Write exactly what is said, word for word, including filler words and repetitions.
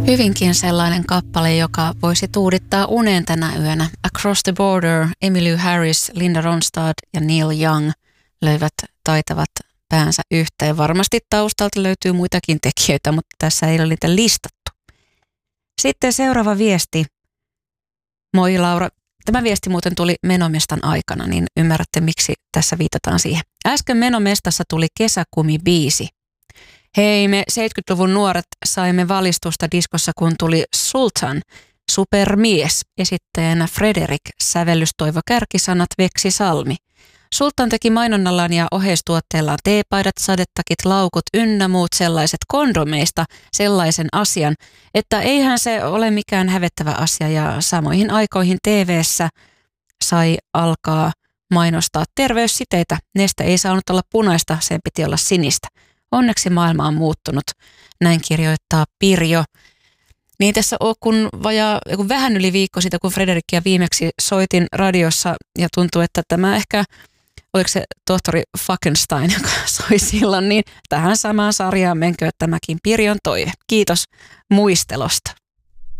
Hyvinkin sellainen kappale, joka voisi tuudittaa unen tänä yönä. Across the Border, Emmylou Harris, Linda Ronstadt ja Neil Young löivät taitavat päänsä yhteen. Varmasti taustalta löytyy muitakin tekijöitä, mutta tässä ei ole niitä listattu. Sitten seuraava viesti. Moi Laura. Tämä viesti muuten tuli Menomestan aikana, niin ymmärrätte miksi tässä viitataan siihen. Äsken Menomestassa tuli kesäkumibiisi. Hei, me seitsemänkymmentäluvun nuoret saimme valistusta diskossa, kun tuli Sultan, supermies, esittäjänä Frederick, sävellys Toivo Kärkisanat, Veksi Salmi. Sultan teki mainonnallaan ja oheistuotteellaan teepaidat, sadetakit, laukut ynnä muut sellaiset kondomeista sellaisen asian, että eihän se ole mikään hävettävä asia ja samoihin aikoihin T V:ssä sai alkaa mainostaa terveyssiteitä. Neste ei saanut olla punaista, sen piti olla sinistä. Onneksi maailma on muuttunut, näin kirjoittaa Pirjo. Niin tässä on, kun, vajaa, kun vähän yli viikko siitä, kun Frederickia viimeksi soitin radiossa ja tuntuu, että tämä ehkä, oliko se tohtori Falkenstein, joka soi silloin, niin tähän samaan sarjaan menkö tämäkin Pirjon toive. Kiitos muistelosta.